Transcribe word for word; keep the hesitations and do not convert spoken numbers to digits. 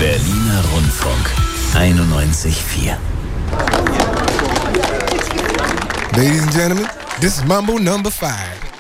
Berliner Rundfunk einundneunzig Komma vier. Ladies and gentlemen, this is Mambo number five.